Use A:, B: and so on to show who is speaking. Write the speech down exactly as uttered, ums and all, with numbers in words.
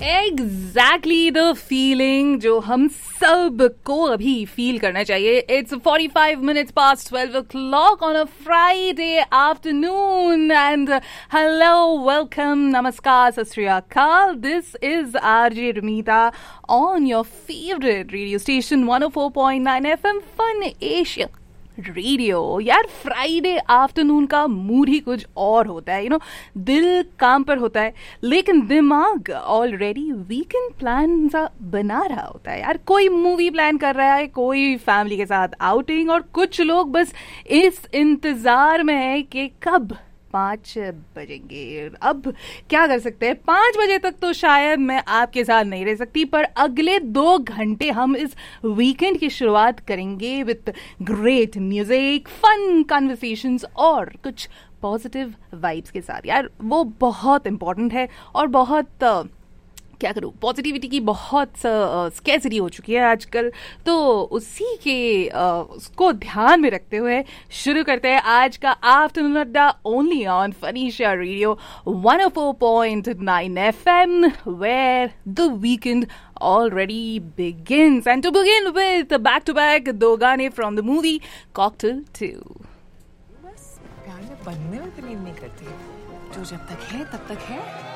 A: Exactly the feeling जो हम सब को अभी फील करना चाहिए. It's forty five minutes past twelve O clock on a Friday afternoon and hello welcome नमस्कार सत श्री अकाल. This is RJ रमीता on your favourite radio station one O four point nine F M fun Asia radio. यार Friday afternoon का mood ही कुछ और होता है. You know दिल काम पर होता है लेकिन दिमाग ऑलरेडी वीकेंड प्लान सा बना रहा होता है. यार कोई मूवी प्लान कर रहा है, कोई फैमिली के साथ आउटिंग, और कुछ लोग बस इस इंतजार में है कि कब पाँच बजेंगे. अब क्या कर सकते हैं, पाँच बजे तक तो शायद मैं आपके साथ नहीं रह सकती, पर अगले दो घंटे हम इस वीकेंड की शुरुआत करेंगे with great music, fun conversations और कुछ पॉजिटिव वाइब्स के साथ. यार वो बहुत इंपॉर्टेंट है और बहुत uh, क्या करूँ, पॉजिटिविटी की बहुत स्कैसिटी हो चुकी है आजकल. तो उसी के uh, उसको ध्यान में रखते हुए शुरू करते हैं आज का आफ्टरनून अड्डा only on फनीशा radio one O four point nine F M where the weekend already begins. And to begin with, back to back दो गाने from the movie Cocktail to.
B: बस प्यार में बनने में बिलीव नहीं करती, जो जब तक है तब तक है.